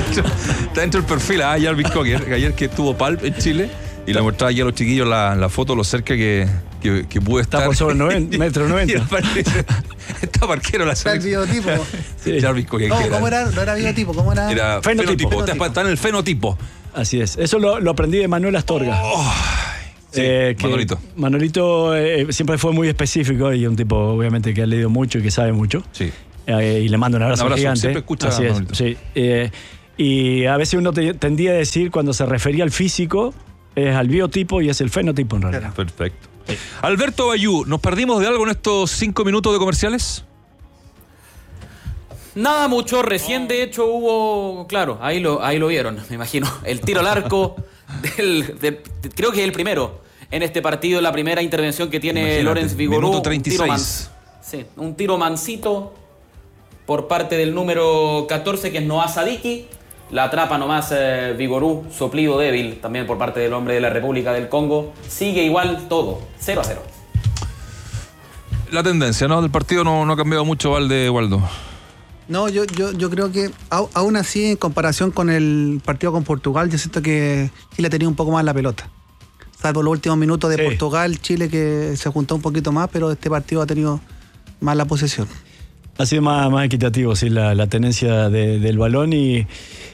Está dentro del perfil a Jarvis Cocker, ayer que estuvo Palp en Chile, y le mostraba ya a los chiquillos la foto, lo cerca que pude estar. Está por sobre 90, metro 90. Está parquero la selección. El biotipo. Sí. Jarvis Cocker. No, ¿cómo era? No era biotipo, ¿cómo era? Era fenotipo. Está en el fenotipo. Así es. Eso lo aprendí de Manuel Astorga. Sí, Manolito siempre fue muy específico y un tipo obviamente que ha leído mucho y que sabe mucho. Sí. Y le mando un abrazo gigante. Siempre escucha así a es, Manolito. sí. Y a veces uno tendía a decir cuando se refería al físico es al biotipo y es el fenotipo en realidad. Perfecto. Alberto Bayú, ¿nos perdimos de algo en estos 5 minutos de comerciales? Nada mucho, recién de hecho hubo, claro, ahí lo vieron, me imagino, el tiro al arco creo que es el primero en este partido, la primera intervención que tiene Lorenz Vigorú. Minuto 36. Un tiro mansito por parte del número 14 que es Noah Sadiki, la atrapa nomás Vigorú, soplido débil también por parte del hombre de la República del Congo, sigue igual todo, 0-0. La tendencia, ¿no? Del partido no ha cambiado mucho, Waldo. No, yo creo que aún así, en comparación con el partido con Portugal, yo siento que Chile tenía un poco más la pelota. Salvo los últimos minutos de Portugal, Chile que se juntó un poquito más, pero este partido ha tenido más la posesión. Ha sido más equitativo, sí, la tenencia del balón y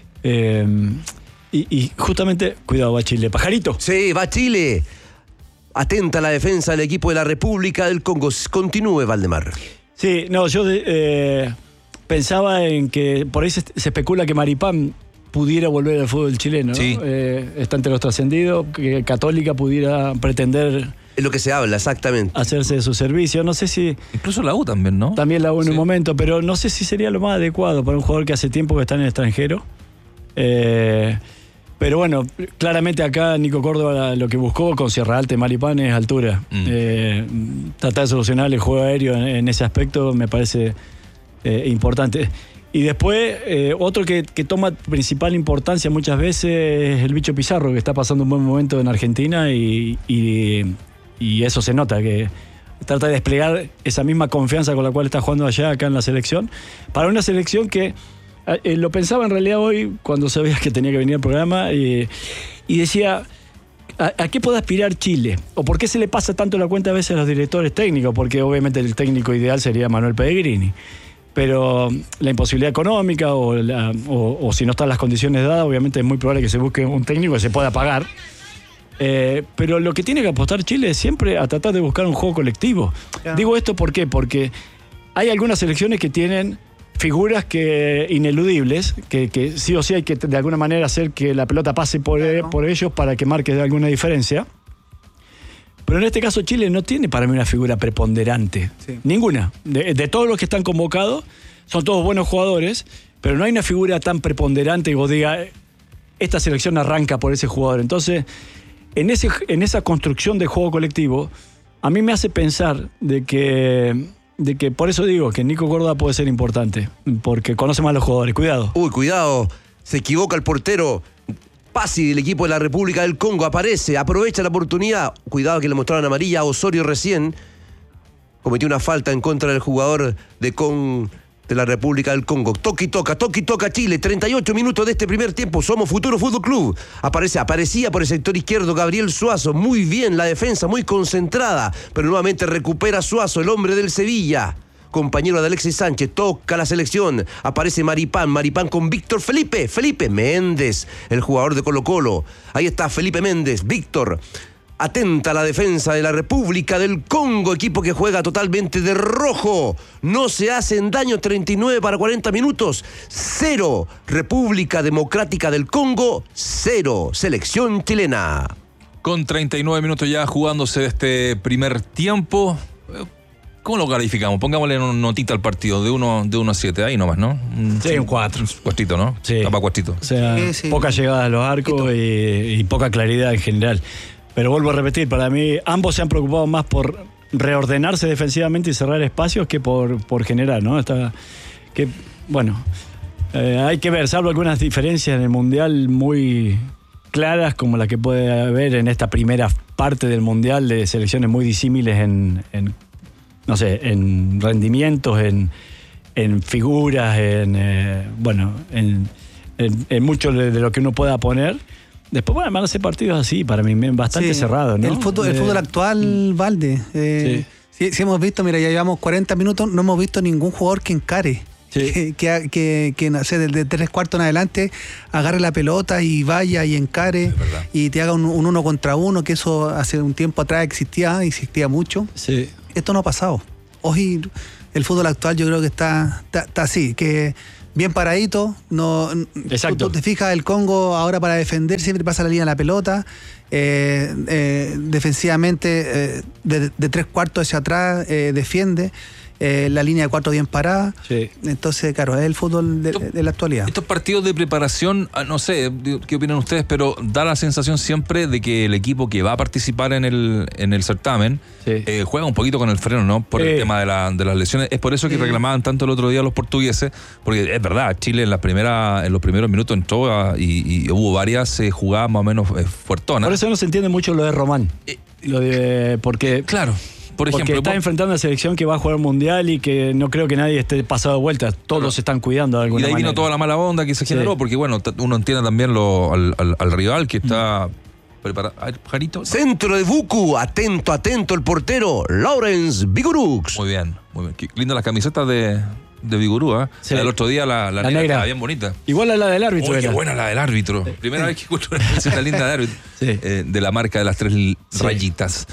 justamente, cuidado, va Chile. Pajarito. Sí, va Chile. Atenta la defensa del equipo de la República del Congo. Continúe, Valdemar. Sí, no, yo pensaba en que por ahí se especula que Maripán pudiera volver al fútbol chileno, ¿no? Sí. Está entre los trascendidos, que Católica pudiera pretender... Es lo que se habla, exactamente. Hacerse de su servicio. No sé si... Incluso la U también, ¿no? También la U en un momento, pero no sé si sería lo más adecuado para un jugador que hace tiempo que está en el extranjero. Pero bueno, claramente acá Nico Córdoba lo que buscó con Sierra Alta y Maripán es altura. Tratar de solucionar el juego aéreo en ese aspecto me parece importante. Y después, otro que toma principal importancia muchas veces es el Bicho Pizarro, que está pasando un buen momento en Argentina y eso se nota, que trata de desplegar esa misma confianza con la cual está jugando allá, acá en la selección, para una selección que lo pensaba en realidad hoy cuando sabías que tenía que venir al programa y decía, ¿a qué puede aspirar Chile? ¿O por qué se le pasa tanto la cuenta a veces a los directores técnicos? Porque obviamente el técnico ideal sería Manuel Pellegrini. Pero la imposibilidad económica o si no están las condiciones dadas, obviamente es muy probable que se busque un técnico que se pueda pagar. Pero lo que tiene que apostar Chile es siempre a tratar de buscar un juego colectivo. Yeah. Digo esto ¿por qué? Porque hay algunas selecciones que tienen figuras ineludibles, que sí o sí hay que de alguna manera hacer que la pelota pase por ellos para que marque alguna diferencia. Pero en este caso Chile no tiene para mí una figura preponderante. Sí. Ninguna. De todos los que están convocados, son todos buenos jugadores, pero no hay una figura tan preponderante que vos diga, esta selección arranca por ese jugador. Entonces, en esa construcción de juego colectivo, a mí me hace pensar de que por eso digo que Nico Córdoba puede ser importante, porque conoce más a los jugadores. Cuidado. Uy, cuidado. Se equivoca el portero. Pasi del equipo de la República del Congo aparece, aprovecha la oportunidad. Cuidado que le mostraron amarilla a Osorio recién. Cometió una falta en contra del jugador de la República del Congo. Toca y toca Chile. 38 minutos de este primer tiempo. Somos Futuro Fútbol Club. Aparecía por el sector izquierdo Gabriel Suazo. Muy bien la defensa, muy concentrada. Pero nuevamente recupera Suazo, el hombre del Sevilla. Compañero de Alexis Sánchez, toca la selección, aparece Maripán con Víctor Felipe Méndez, el jugador de Colo-Colo. Ahí está Felipe Méndez, Víctor. Atenta la defensa de la República del Congo, equipo que juega totalmente de rojo. No se hacen daño, 39 para 40 minutos. 0, República Democrática del Congo, 0, selección chilena. Con 39 minutos ya jugándose este primer tiempo. ¿Cómo lo calificamos? Pongámosle una notita al partido, de 1 a 7, ahí nomás, ¿no? Sí, un 4. Cuartito, ¿no? Sí. Tapa cuartito. O sea, sí. Poca llegada a los arcos y poca claridad en general. Pero vuelvo a repetir, para mí ambos se han preocupado más por reordenarse defensivamente y cerrar espacios que por generar, ¿no? Hay que ver, salvo algunas diferencias en el Mundial muy claras, como la que puede haber en esta primera parte del Mundial de selecciones muy disímiles en rendimientos, en figuras, en mucho de lo que uno pueda poner. Después van a ser partidos así, para mí, bastante cerrados, ¿no? El fútbol actual, Valde. Sí, hemos visto, mira, ya llevamos 40 minutos, no hemos visto ningún jugador que encare. Sí. Que no sé, de 3/4 en adelante agarre la pelota y vaya y encare y te haga un 1 contra 1, que eso hace un tiempo atrás existía mucho. Sí. Esto no ha pasado. Hoy el fútbol actual yo creo que está así, que bien paradito. Exacto. Tú te fijas, el Congo ahora para defender siempre pasa la línea de la pelota. Defensivamente de 3/4 hacia atrás defiende. La línea de 4 bien parada. Sí. Entonces, claro, es el fútbol de la actualidad. Estos partidos de preparación, no sé qué opinan ustedes, pero da la sensación siempre de que el equipo que va a participar en el certamen juega un poquito con el freno, ¿no? Por el tema de las lesiones. Es por eso que reclamaban tanto el otro día los portugueses, porque es verdad, Chile en los primeros minutos entró y hubo varias jugadas más o menos fuertonas. Por eso no se entiende mucho lo de Román. Porque... Claro. Por ejemplo, porque está enfrentando a una selección que va a jugar mundial y que no creo que nadie esté pasado de vuelta. Todos se están cuidando de alguna manera. Y de ahí vino toda la mala onda que se generó, porque bueno, uno entiende también al rival que está preparado. A ver, Jarito. Centro de Buku, atento el portero, Lawrence Vigorux. Muy bien. Qué linda las camisetas de Vigorú, ¿eh? Sí. El otro día la negra estaba bien bonita. Igual a la del árbitro. Qué buena la del árbitro. Primera vez que escucho una camiseta linda de árbitro. Sí. De la marca de las 3 rayitas.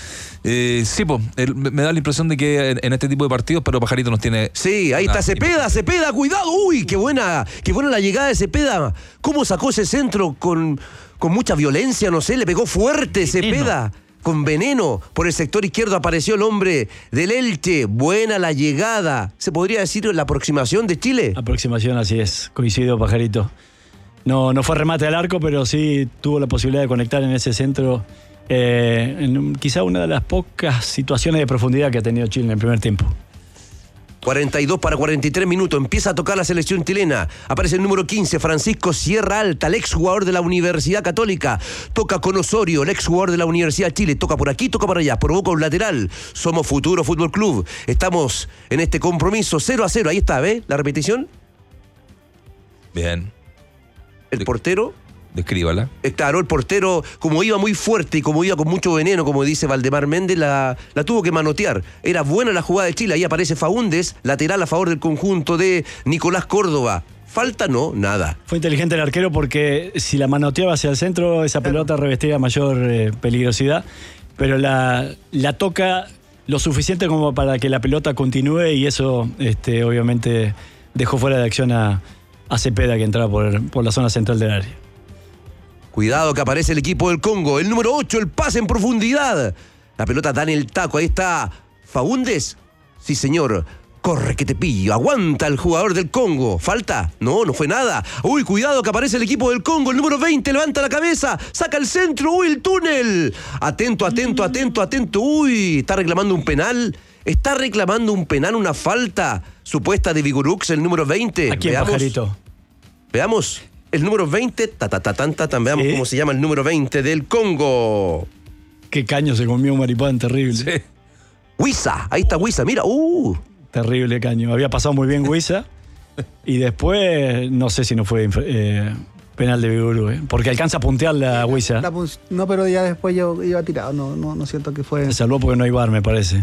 Me da la impresión de que en este tipo de partidos, pero Pajarito nos tiene... Sí, ahí está Cepeda, cuidado. Uy, qué buena la llegada de Cepeda. ¿Cómo sacó ese centro con mucha violencia? No sé, le pegó fuerte Cepeda. Con veneno. Por el sector izquierdo apareció el hombre del Elche. Buena la llegada. ¿Se podría decir la aproximación de Chile? Aproximación, así es. Coincido, Pajarito. No fue remate al arco, pero sí tuvo la posibilidad de conectar en ese centro. Quizá una de las pocas situaciones de profundidad que ha tenido Chile en el primer tiempo. 42 para 43 minutos. Empieza a tocar la selección chilena. Aparece el número 15, Francisco Sierra Alta, el exjugador de la Universidad Católica. Toca con Osorio, el exjugador de la Universidad de Chile. Toca por aquí, toca por allá. Provoca un lateral. Somos Futuro Fútbol Club. Estamos en este compromiso 0-0. Ahí está, ¿ves? La repetición. Bien. El portero. Descríbala. Claro, el portero, como iba muy fuerte y como iba con mucho veneno, como dice Valdemar Méndez, la tuvo que manotear. Era buena la jugada de Chile. Ahí aparece Faúndez, lateral a favor del conjunto de Nicolás Córdoba. Falta no, nada. Fue inteligente el arquero porque si la manoteaba hacia el centro, esa pelota revestía mayor peligrosidad, pero la toca lo suficiente como para que la pelota continúe y eso obviamente dejó fuera de acción a Cepeda, que entraba por la zona central del área. Cuidado que aparece el equipo del Congo. El número 8, el pase en profundidad. La pelota da en el taco. Ahí está Faúndez. Sí, señor. Corre que te pillo. Aguanta el jugador del Congo. ¿Falta? No fue nada. Uy, cuidado que aparece el equipo del Congo. El número 20 levanta la cabeza. Saca el centro. Uy, el túnel. Atento. Uy, está reclamando un penal. Una falta supuesta de Vigorux, el número 20. Aquí, Pajarito. Veamos. El número 20, veamos cómo se llama el número 20 del Congo. Qué caño se comió Maripán, terrible. Sí. Huiza, ahí está Huiza, mira. Terrible caño. Había pasado muy bien Huiza. Y después, no sé si no fue penal de Vigorú, porque alcanza a puntear la Huiza. No, pero ya después yo iba tirado. No siento que fue... Se salvó porque no hay VAR, me parece.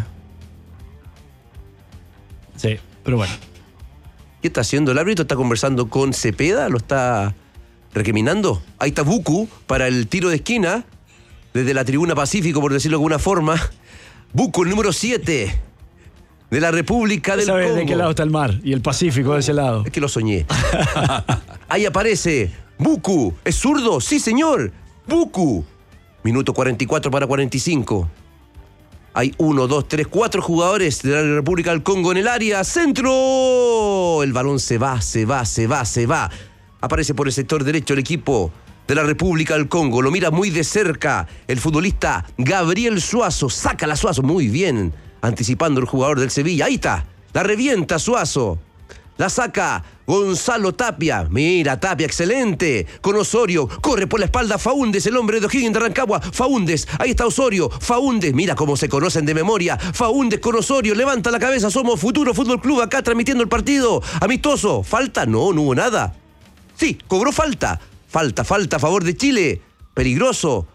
Sí, pero bueno. ¿Qué está haciendo el árbitro? ¿Está conversando con Cepeda? ¿Lo está recriminando? Ahí está Buku para el tiro de esquina, desde la tribuna Pacífico, por decirlo de alguna forma. Buku, el número 7 de la República del Congo. ¿Sabes de qué lado está el mar? Y el Pacífico de ese lado. Es que lo soñé. Ahí aparece Buku. ¿Es zurdo? Sí, señor. Buku. Minuto 44 para 45. Hay 1, 2, 3, 4 jugadores de la República del Congo en el área. ¡Centro! El balón se va. Aparece por el sector derecho el equipo de la República del Congo. Lo mira muy de cerca el futbolista Gabriel Suazo. Saca la Suazo. Muy bien. Anticipando el jugador del Sevilla. Ahí está. La revienta Suazo. La saca Gonzalo Tapia. Mira, Tapia, excelente. Con Osorio. Corre por la espalda Faúndez, el hombre de O'Higgins de Rancagua. Faúndez. Ahí está Osorio. Faúndez. Mira cómo se conocen de memoria. Faúndez con Osorio. Levanta la cabeza. Somos Futuro Fútbol Club acá transmitiendo el partido. Amistoso. ¿Falta? No hubo nada. Sí, cobró falta. Falta a favor de Chile. Peligroso.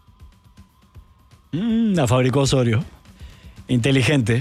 La fabricó Osorio. Inteligente.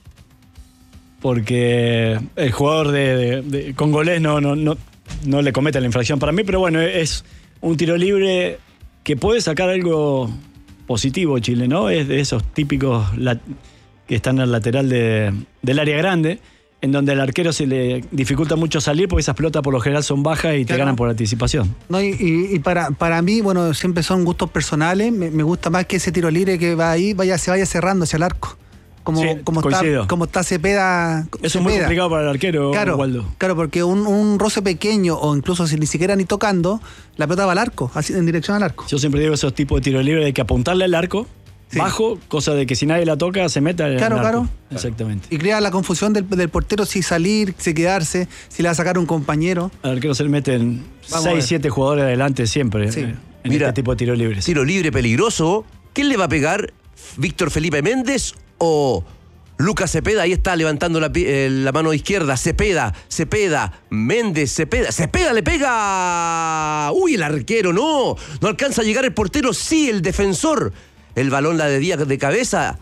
Porque el jugador de congolés no le comete la infracción para mí, pero bueno, es un tiro libre que puede sacar algo positivo Chile, ¿no? Es de esos típicos que están al lateral del área grande, en donde al arquero se le dificulta mucho salir porque esas pelotas por lo general son bajas y te ganan por anticipación. No, y para mí, bueno, siempre son gustos personales. Me gusta más que ese tiro libre que va ahí se vaya cerrando hacia el arco. Como está Cepeda. Eso es muy complicado para el arquero, Waldo. Claro, porque un roce pequeño, o incluso si ni siquiera ni tocando, la pelota va al arco, así, en dirección al arco. Yo siempre digo esos tipos de tiro libre hay que apuntarle al arco. Sí. Bajo, cosa de que si nadie la toca, se meta en el arco. Claro. Exactamente. Y crea la confusión del portero si salir, si quedarse, si le va a sacar un compañero. Al arquero se le meten 6-7 jugadores adelante siempre en este tipo de tiro libre. Tiro libre peligroso. ¿Quién le va a pegar? ¿Víctor Felipe Méndez o Lucas Cepeda? Ahí está levantando la mano izquierda. Cepeda, Méndez, Cepeda le pega. Uy, el arquero no alcanza a llegar el portero, sí, el defensor. El balón la desvía de cabeza.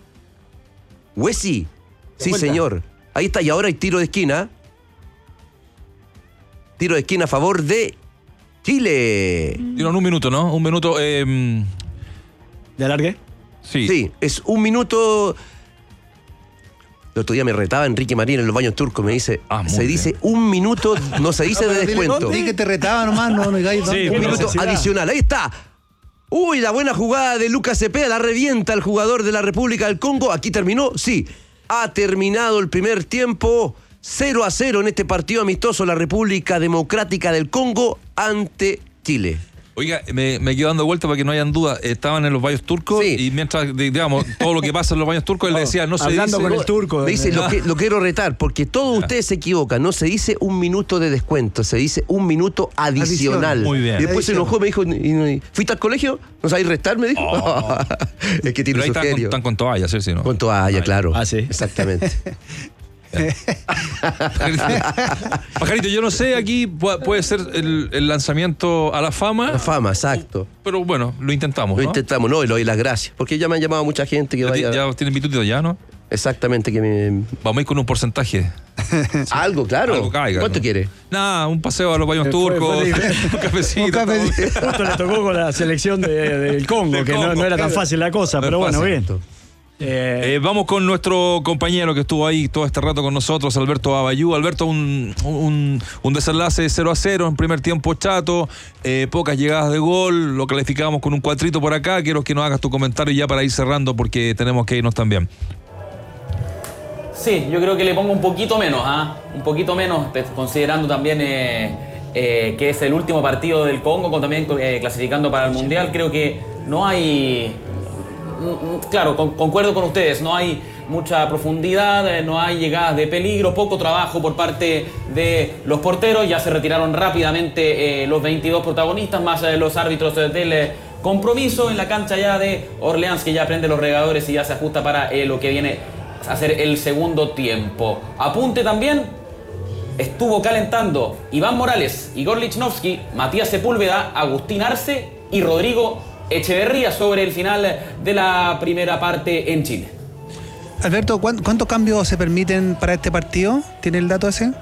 Wesi. Sí, señor. Ahí está. Y ahora hay tiro de esquina. Tiro de esquina a favor de Chile. Tiro en un minuto, ¿no? Un minuto. ¿De alargue? Sí. Sí, es un minuto. El otro día me retaba Enrique Marín en los baños turcos. Me dice, se dice un minuto, no se dice de descuento. Sí, que te retaba nomás, no digáis. Sí, un minuto adicional. Ahí está. Uy, la buena jugada de Lucas Cepeda, la revienta el jugador de la República del Congo. Aquí terminó, sí. Ha terminado el primer tiempo. 0-0 en este partido amistoso, la República Democrática del Congo ante Chile. Oiga, me quedo dando vuelta para que no hayan dudas. Estaban en los baños turcos y mientras, digamos, todo lo que pasa en los baños turcos, él decía, no se dice... Hablando con el turco. Me dice, lo quiero retar, porque todos ustedes se equivocan. No se dice un minuto de descuento, se dice un minuto adicional. Muy bien. Y después se enojó, me dijo, ¿fuiste al colegio? ¿No sabéis restar? Me dijo. Oh. Es que tiene su genio. Están con toalla, sí, ¿no? Con toalla, claro. Ah, sí. Exactamente. Pajarito, yo no sé, aquí puede ser el lanzamiento a la fama. La fama, exacto. Pero bueno, lo intentamos. Lo intentamos, y le doy las gracias. Porque ya me han llamado mucha gente que vaya. Ya tienen mi tuto ya, ¿no? Exactamente, Vamos a ir con un porcentaje. Algo, claro. Algo caiga, ¿Cuánto ¿no? quiere? Nada, un paseo a los baños turcos. Un cafecito. Justo le tocó con la selección del Congo, que no era tan fácil la cosa, pero bueno, bien. Vamos con nuestro compañero que estuvo ahí todo este rato con nosotros, Alberto Abayú. Alberto, un desenlace 0-0 en primer tiempo chato, pocas llegadas de gol, lo calificamos con un 4 por acá. Quiero que nos hagas tu comentario ya para ir cerrando porque tenemos que irnos también. Sí, yo creo que le pongo un poquito menos, un poquito menos, considerando también que es el último partido del Congo, también clasificando para el Mundial. Creo que no hay... Claro, concuerdo con ustedes, no hay mucha profundidad, no hay llegadas de peligro, poco trabajo por parte de los porteros. Ya se retiraron rápidamente los 22 protagonistas, más los árbitros del compromiso en la cancha ya de Orleans, que ya prende los regadores y ya se ajusta para lo que viene a ser el segundo tiempo. Apunte también, estuvo calentando Iván Morales, Igor Lichnowsky, Matías Sepúlveda, Agustín Arce y Rodrigo Echeverría sobre el final de la primera parte en Chile. Alberto, ¿cuántos cambios se permiten para este partido? ¿Tiene el dato ese?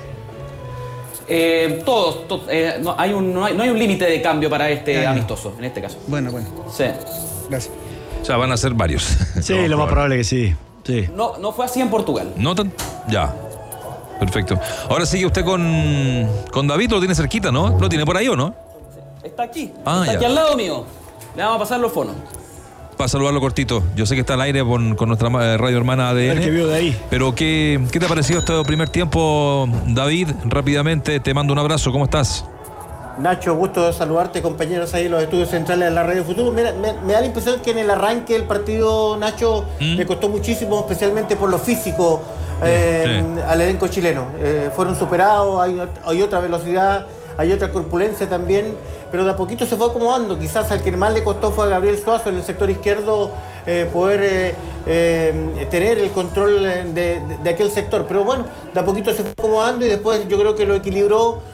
Todos. No hay un límite de cambio para este amistoso, en este caso. Bueno. Sí. Gracias. O sea, van a ser varios. Sí, lo más probable que sí. No fue así en Portugal. ¿No tan? Ya. Perfecto. Ahora sigue usted con David, lo tiene cerquita, ¿no? ¿Lo tiene por ahí o no? Está aquí. Está aquí al lado mío. Le vamos a pasar los fonos. Para saludarlo cortito. Yo sé que está al aire con nuestra radio hermana ADN. El que vio de ahí. Pero ¿qué te ha parecido este primer tiempo, David? Rápidamente, te mando un abrazo. ¿Cómo estás? Nacho, gusto de saludarte, compañeros ahí en los estudios centrales de la Radio Futuro. Mira, me da la impresión que en el arranque del partido, Nacho, le costó muchísimo, especialmente por lo físico, al elenco chileno. Fueron superados, hay otra velocidad, hay otra corpulencia también, pero de a poquito se fue acomodando. Quizás al que más le costó fue a Gabriel Suazo en el sector izquierdo poder tener el control de aquel sector, pero bueno, de a poquito se fue acomodando y después yo creo que lo equilibró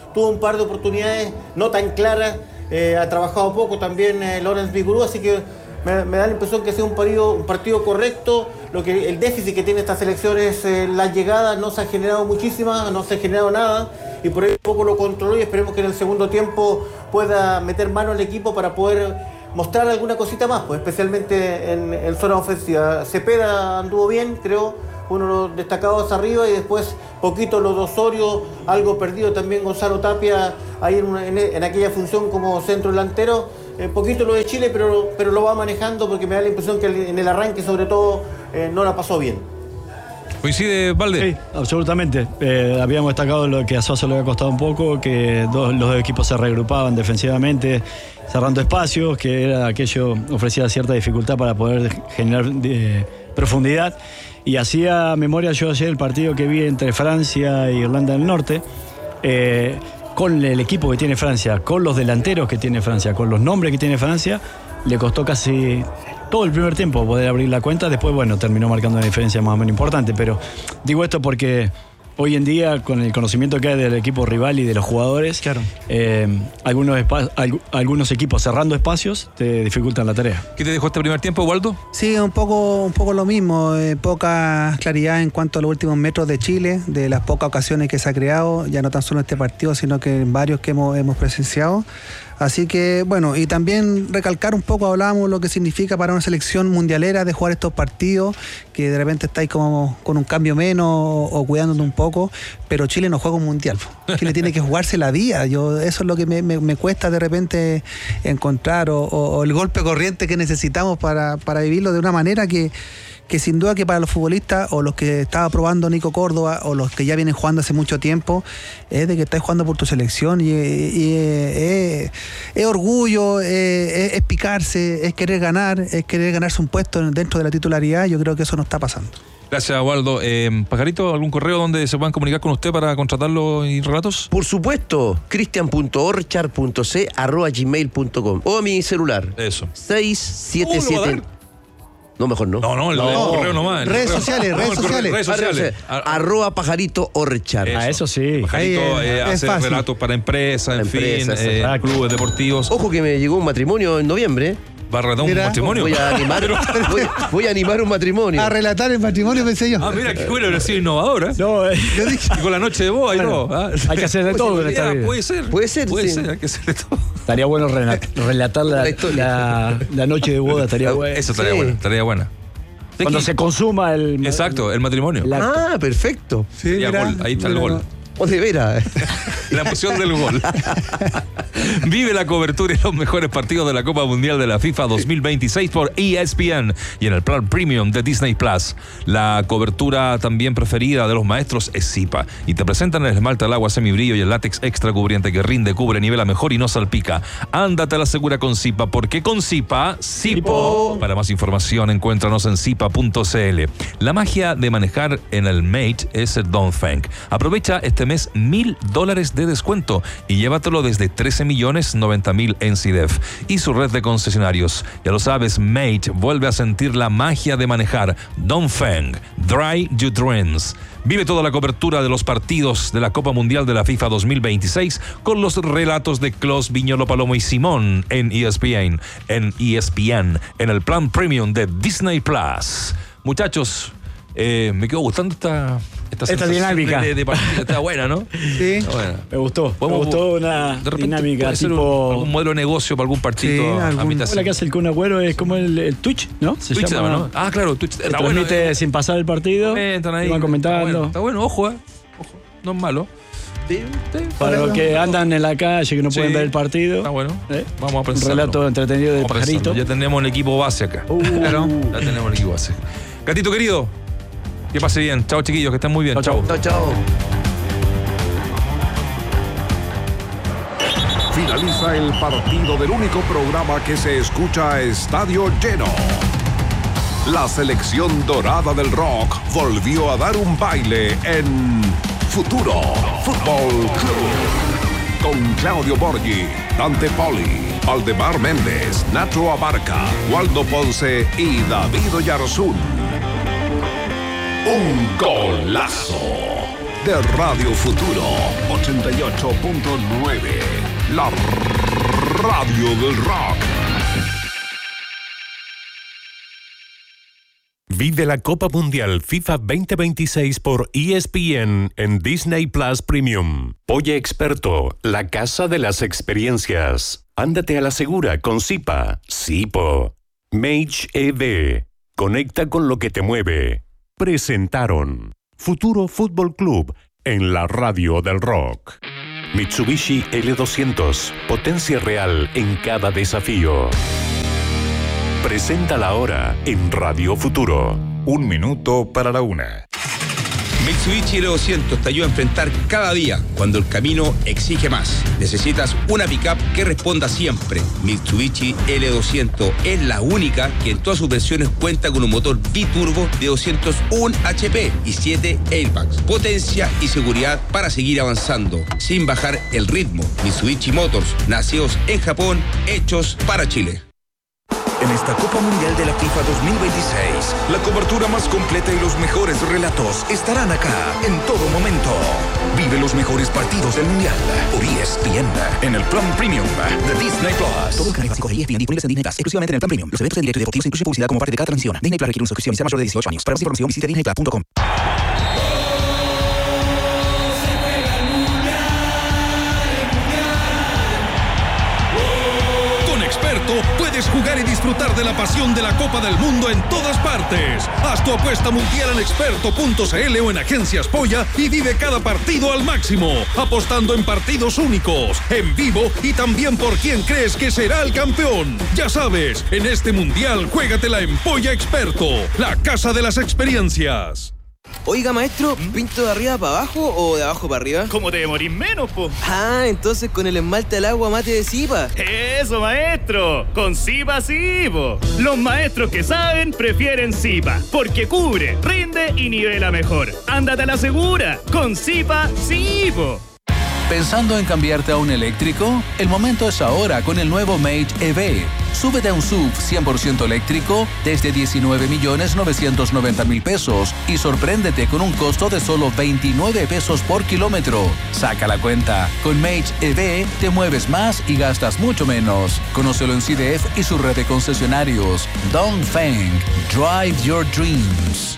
tuvo un par de oportunidades no tan claras, ha trabajado poco también Laurent Vigouroux, así que me da la impresión que ha sido un partido correcto. El déficit que tiene esta selección es las llegadas, no se han generado muchísimas, no se ha generado nada, y por ahí un poco lo controló, y esperemos que en el segundo tiempo pueda meter mano al equipo para poder mostrar alguna cosita más, pues especialmente en zona ofensiva. Cepeda anduvo bien, creo, uno de los destacados arriba, y después poquito los de Osorio, algo perdido también Gonzalo Tapia ahí en aquella función como centro delantero. Poquito lo de Chile, pero lo va manejando, porque me da la impresión que en el arranque sobre todo no la pasó bien. ¿Coincide, Valde? Sí, absolutamente. Habíamos destacado lo que a Sosa le había costado un poco, que los dos equipos se reagrupaban defensivamente, cerrando espacios, que aquello ofrecía cierta dificultad para poder generar profundidad. Y hacía memoria yo ayer el partido que vi entre Francia e Irlanda del Norte, con el equipo que tiene Francia, con los delanteros que tiene Francia, con los nombres que tiene Francia, le costó casi todo el primer tiempo poder abrir la cuenta. Después, bueno, terminó marcando una diferencia más o menos importante. Pero digo esto porque hoy en día, con el conocimiento que hay del equipo rival y de los jugadores, claro, algunos equipos cerrando espacios te dificultan la tarea. ¿Qué te dejó este primer tiempo, Waldo? Sí, un poco lo mismo. Poca claridad en cuanto a los últimos metros de Chile, de las pocas ocasiones que se ha creado, ya no tan solo en este partido, sino que en varios que hemos presenciado. Así que, bueno, y también recalcar un poco, hablábamos lo que significa para una selección mundialera de jugar estos partidos, que de repente estáis como con un cambio menos o cuidándote un poco, pero Chile no juega un mundial. Chile tiene que jugarse la vida. Eso es lo que me cuesta de repente encontrar, o el golpe corriente que necesitamos para vivirlo de una manera que sin duda que para los futbolistas, o los que estaba probando Nico Córdoba, o los que ya vienen jugando hace mucho tiempo, es de que estás jugando por tu selección, y es orgullo, es picarse, es querer ganarse un puesto dentro de la titularidad. Yo creo que eso no está pasando. Gracias, Waldo. Pajarito, ¿algún correo donde se puedan comunicar con usted para contratarlo y relatos? Por supuesto, cristian.orchar.c@gmail.com, o a mi celular. Eso. 677. No, mejor no. No, el correo nomás. Redes sociales. @pajarito Orchar. Eso sí. Pajarito hace fácil. relatos para empresas, clubes deportivos. Ojo que me llegó un matrimonio en noviembre. ¿Va a relatar un matrimonio? Voy a animar un matrimonio. A relatar el matrimonio, pensé yo. Ah, mira, qué bueno, ha sido innovador, ¿eh? No, Yo dije, Y con la noche de boda, bueno, hay que hacer de todo en esta vida. Puede ser, sí. hay que hacer de todo. Estaría bueno relatar la noche de boda, estaría bueno. Eso estaría buena. Cuando se consuma el... Exacto, el matrimonio. Perfecto. sí, Ya, mira, gol, ahí está el gol. O de veras. La emoción del gol. Vive la cobertura y los mejores partidos de la Copa Mundial de la FIFA 2026 por ESPN y en el plan Premium de Disney Plus. La cobertura también preferida de los maestros es Zipa, y te presentan el esmalte al agua semibrillo y el látex extra cubriente que rinde, cubre, nivela mejor y no salpica. Ándate a la segura con Zipa, porque con Zipa, Zipo. Para más información, encuéntranos en zipa.cl. La magia de manejar en el Mate es el Dongfeng. Aprovecha este mes $1,000 de descuento y llévatelo desde 13.090.000 en CIDEF y su red de concesionarios. Ya lo sabes, Mate vuelve a sentir la magia de manejar. Dongfeng, Dry Your Dreams. Vive toda la cobertura de los partidos de la Copa Mundial de la FIFA 2026 con los relatos de Klos, Viñolo, Palomo y Simón en ESPN, en el plan Premium de Disney Plus. Muchachos, me quedó gustando esta dinámica. De partida. Está buena, ¿no? Sí. Está buena. Me gustó una De repente dinámica puede ser tipo... algún modelo de negocio para algún partido. Sí, a mitad. La que hace el Kun Agüero es como el Twitch, ¿no? Twitch se llama, ¿no? Ah, claro, Twitch. Se transmite sin pasar el partido. Están ahí. Y van comentando. Está bueno, ojo, no es malo. Para los que andan en la calle, que no pueden ver el partido. Está bueno. Vamos a Un pensar. relato entretenido de Pajarito. Ya tenemos el equipo base acá. Claro. Ya tenemos el equipo base. Gatito querido, que pase bien. Chao, chiquillos, que estén muy bien. Chao. Chao. Finaliza el partido del único programa que se escucha a estadio lleno. La selección dorada del rock volvió a dar un baile en Futuro Fútbol Club. Con Claudio Borghi, Dante Poli, Aldemar Méndez, Nacho Abarca, Waldo Ponce y David Oyarzún. Un golazo. de Radio Futuro 88.9. La radio del rock. Vive la Copa Mundial FIFA 2026 por ESPN en Disney Plus Premium. Oye Experto, la casa de las experiencias. Ándate a la segura con Zipa. Zipo. Mage EV. Conecta con lo que te mueve. Presentaron Futuro Fútbol Club en la radio del rock. Mitsubishi L200. Potencia real en cada desafío. Presenta la hora en Radio Futuro. 1 minuto para la 1. Mitsubishi L200 te ayuda a enfrentar cada día cuando el camino exige más. Necesitas una pickup que responda siempre. Mitsubishi L200 es la única que en todas sus versiones cuenta con un motor biturbo de 201 HP y 7 airbags. Potencia y seguridad para seguir avanzando sin bajar el ritmo. Mitsubishi Motors, nacidos en Japón, hechos para Chile. En esta Copa Mundial de la FIFA 2026, la cobertura más completa y los mejores relatos estarán acá en todo momento. Vive los mejores partidos del Mundial por ESPN en el plan Premium de Disney Plus. Todo el canal básico de ESPN disponibles en Disney Plus, exclusivamente en el plan Premium. Los eventos en directo y deportivos incluyen publicidad como parte de cada transmisión. Disney Plus requiere una suscripción y sea mayor de 18 años. Para más información visite disneyplus.com. Puedes jugar y disfrutar de la pasión de la Copa del Mundo en todas partes. Haz tu apuesta mundial en experto.cl o en Agencias Polla y vive cada partido al máximo, apostando en partidos únicos, en vivo y también por quién crees que será el campeón. Ya sabes, en este mundial juégatela en Polla Experto, la casa de las experiencias. Oiga, maestro, ¿pinto de arriba para abajo o de abajo para arriba? ¿Cómo te demorís menos, po? Ah, entonces con el esmalte al agua mate de Zipa. ¡Eso, maestro! Con Zipa sí, po. Los maestros que saben prefieren Zipa, porque cubre, rinde y nivela mejor. ¡Ándate a la segura! Con Zipa sí, po. ¿Pensando en cambiarte a un eléctrico? El momento es ahora con el nuevo Mage EV. Súbete a un SUV 100% eléctrico desde 19.990.000 pesos y sorpréndete con un costo de solo 29 pesos por kilómetro. Saca la cuenta. Con Mage EV te mueves más y gastas mucho menos. Conócelo en CDF y su red de concesionarios. Dongfeng. Drive your dreams.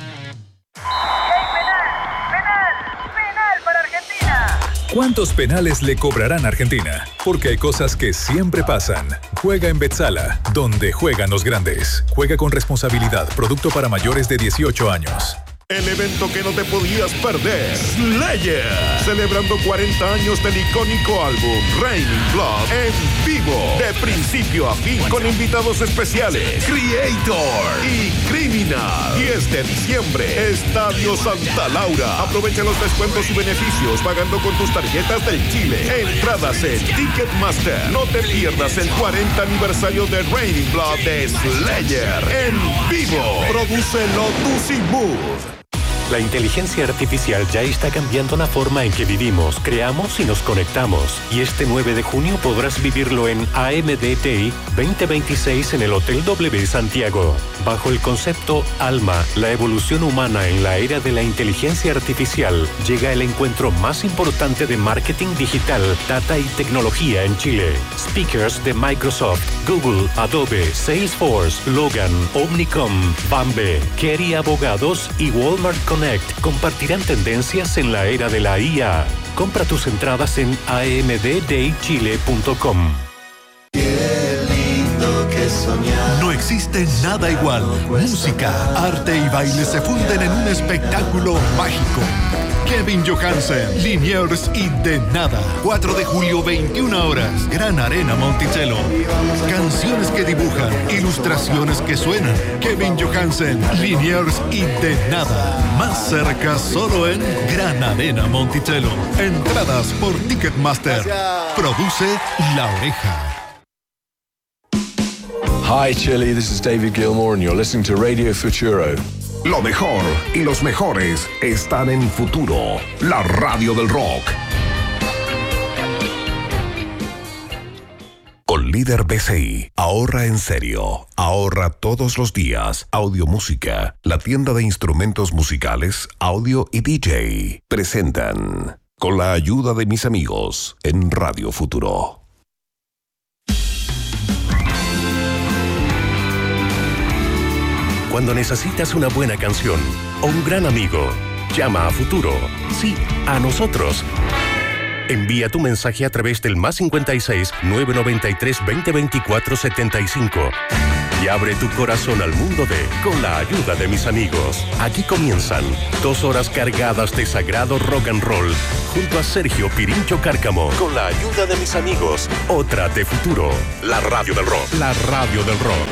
¿Cuántos penales le cobrarán a Argentina? Porque hay cosas que siempre pasan. Juega en Betzala, donde juegan los grandes. Juega con responsabilidad. Producto para mayores de 18 años. El evento que no te podías perder, Slayer, celebrando 40 años del icónico álbum Raining Blood en vivo, de principio a fin con invitados especiales, Creator y Criminal. 10 de diciembre, Estadio Santa Laura. Aprovecha los descuentos y beneficios pagando con tus tarjetas del Chile. Entradas en Ticketmaster. No te pierdas el 40 aniversario de Raining Blood de Slayer en vivo. Produce Lotus y Move. La inteligencia artificial ya está cambiando la forma en que vivimos, creamos y nos conectamos. Y este 9 de junio podrás vivirlo en AMDTI 2026 en el Hotel W Santiago. Bajo el concepto Alma, la evolución humana en la era de la inteligencia artificial, llega el encuentro más importante de marketing digital, data y tecnología en Chile. Speakers de Microsoft, Google, Adobe, Salesforce, Logan, Omnicom, Bambe, Kerry Abogados y Walmart Connect compartirán tendencias en la era de la IA. Compra tus entradas en amddaychile.com. No existe nada igual. Música, arte y baile se funden en un espectáculo mágico. Kevin Johansen, Liniers y De Nada. 4 de julio, 21 horas. Gran Arena Monticello. Canciones que dibujan, ilustraciones que suenan. Kevin Johansen, Liniers y De Nada. Más cerca solo en Gran Arena Monticello. Entradas por Ticketmaster. Produce La Oreja. Hi Chile, this is David Gilmour and you're listening to Radio Futuro. Lo mejor y los mejores están en Futuro, la radio del rock. Con Líder BCI. Ahorra en serio. Ahorra todos los días. Audio Música. La tienda de instrumentos musicales, audio y DJ. Presentan Con la ayuda de mis amigos en Radio Futuro. Cuando necesitas una buena canción o un gran amigo, llama a Futuro. Sí, a nosotros. Envía tu mensaje a través del +56 993 2024 75 y abre tu corazón al mundo de Con la ayuda de mis amigos. Aquí comienzan 2 horas cargadas de sagrado rock and roll junto a Sergio Pirincho Cárcamo. Con la ayuda de mis amigos, otra de Futuro. La radio del rock. La radio del rock.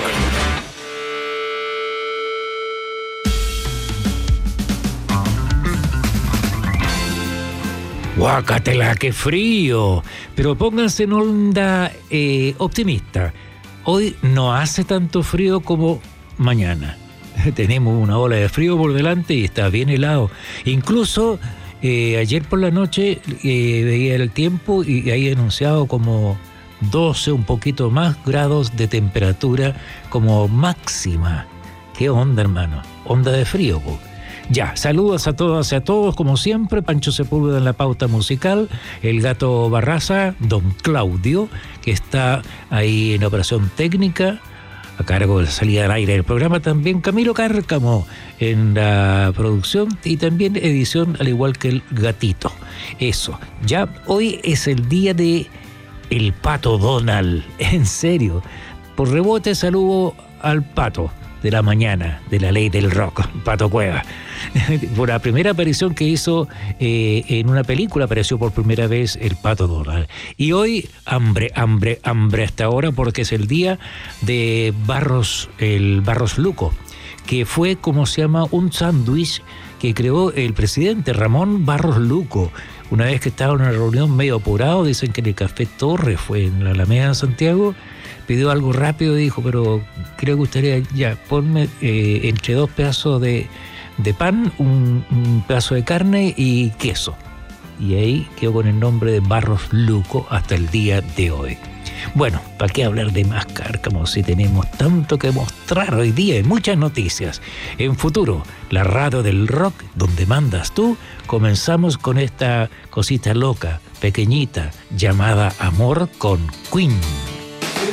Guácatela, qué frío. Pero pónganse en onda optimista. Hoy no hace tanto frío como mañana. Tenemos una ola de frío por delante y está bien helado. Incluso ayer por la noche veía el tiempo y ahí anunciado como 12, un poquito más grados de temperatura como máxima. ¿Qué onda, hermano? Onda de frío, po. Ya, saludos a todas y a todos, como siempre. Pancho Sepúlveda en la pauta musical, el Gato Barraza, don Claudio, que está ahí en operación técnica, a cargo de la salida al aire del programa. También Camilo Cárcamo en la producción y también edición, al igual que el Gatito. Eso, ya hoy es el día de el Pato Donald, en serio. Por rebote saludo al Pato de la mañana, de la ley del rock, Pato Cueva. Por la primera aparición que hizo en una película, apareció por primera vez el Pato Donald. Y hoy, hambre hasta ahora, porque es el día de el Barros Luco, que fue, como se llama, un sándwich que creó el presidente Ramón Barros Luco. Una vez que estaba en una reunión medio apurado, dicen que en el Café Torre, fue en la Alameda de Santiago, pidió algo rápido y dijo, pero creo que gustaría, ya, ponme entre 2 pedazos de pan, un pedazo de carne y queso. Y ahí quedó con el nombre de Barros Luco hasta el día de hoy. Bueno, ¿para qué hablar de más, Cárcamo, si tenemos tanto que mostrar hoy día y muchas noticias? En Futuro, la radio del rock, donde mandas tú, comenzamos con esta cosita loca, pequeñita, llamada Amor con Queen.